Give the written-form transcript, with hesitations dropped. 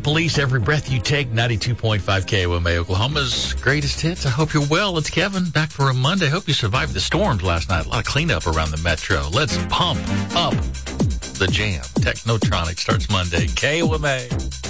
Police, Every Breath You Take, 92.5 KOMA, Oklahoma's greatest hits. I hope you're well. It's Kevin, back for a Monday. Hope you survived the storms last night. A lot of cleanup around the metro. Let's pump up the jam. Technotronic starts Monday. KOMA.